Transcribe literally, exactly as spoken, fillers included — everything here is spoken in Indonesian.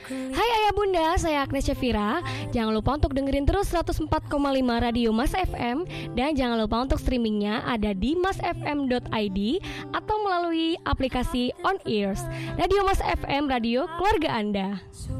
Hai Ayah Bunda, saya Agnes Syafira. Jangan lupa untuk dengerin terus seratus empat koma lima Radio Mas F M. Dan jangan lupa untuk streamingnya ada di mas f m dot i d atau melalui aplikasi On Ears. Radio Mas F M, radio keluarga Anda.